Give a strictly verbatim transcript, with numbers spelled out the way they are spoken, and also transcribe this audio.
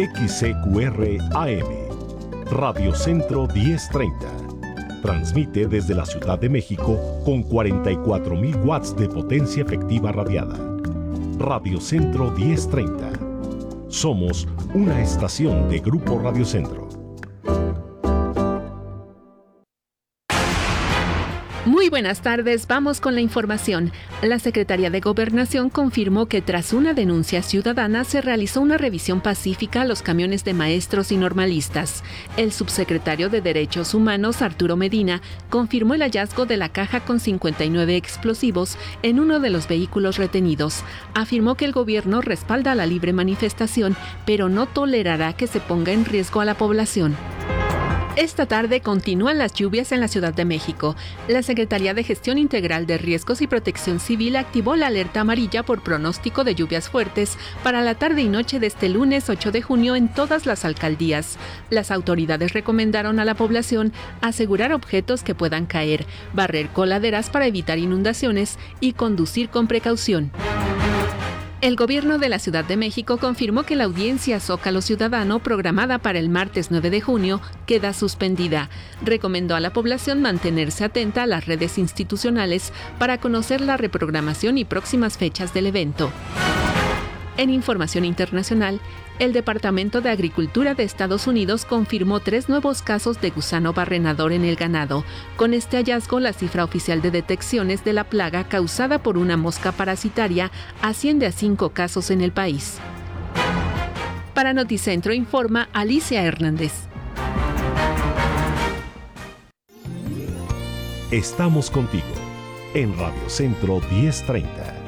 X C Q R A M, Radio Centro diez treinta. Transmite desde la Ciudad de México con cuarenta y cuatro mil watts de potencia efectiva radiada. Radio Centro diez treinta. Somos una estación de Grupo Radio Centro. Muy buenas tardes, vamos con la información. La Secretaría de Gobernación confirmó que tras una denuncia ciudadana se realizó una revisión pacífica a los camiones de maestros y normalistas. El subsecretario de Derechos Humanos, Arturo Medina, confirmó el hallazgo de la caja con cincuenta y nueve explosivos en uno de los vehículos retenidos. Afirmó que el gobierno respalda la libre manifestación, pero no tolerará que se ponga en riesgo a la población. Esta tarde continúan las lluvias en la Ciudad de México. La Secretaría de Gestión Integral de Riesgos y Protección Civil activó la alerta amarilla por pronóstico de lluvias fuertes para la tarde y noche de este lunes ocho de junio en todas las alcaldías. Las autoridades recomendaron a la población asegurar objetos que puedan caer, barrer coladeras para evitar inundaciones y conducir con precaución. El gobierno de la Ciudad de México confirmó que la audiencia Zócalo Ciudadano, programada para el martes nueve de junio, queda suspendida. Recomendó a la población mantenerse atenta a las redes institucionales para conocer la reprogramación y próximas fechas del evento. En información internacional, el Departamento de Agricultura de Estados Unidos confirmó tres nuevos casos de gusano barrenador en el ganado. Con este hallazgo, la cifra oficial de detecciones de la plaga causada por una mosca parasitaria asciende a cinco casos en el país. Para Noticentro informa Alicia Hernández. Estamos contigo en Radio Centro diez treinta.